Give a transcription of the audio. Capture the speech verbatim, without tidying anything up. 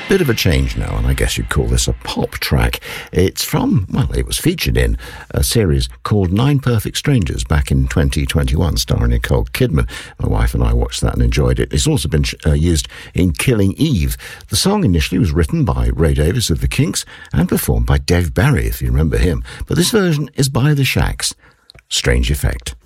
Bit of a change now, and I guess you'd call this a pop track. It's from, well, it was featured in a series called Nine Perfect Strangers back in twenty twenty-one, starring Nicole Kidman. My wife and I watched that and enjoyed it. It's also been uh, used in Killing Eve. The song initially was written by Ray Davies of the Kinks and performed by Dave Barry, if you remember him. But this version is by the Shacks. Strange Effect.